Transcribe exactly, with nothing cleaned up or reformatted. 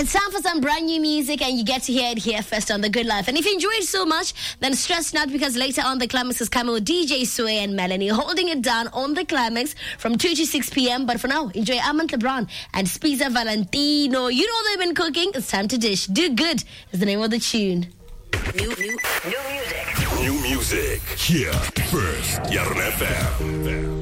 It's time for some brand new music, and you get to hear it here first on The Good Life. And if you enjoyed it so much, then stress not, because later on the climax is coming with D J Sway and Melanie holding it down on the climax from two to six p.m. But for now, enjoy Armand LeBron and Spiza Valentino. You know they've been cooking. It's time to dish. Do Good is the name of the tune. New, new, new music. New music here first. Yarn F M.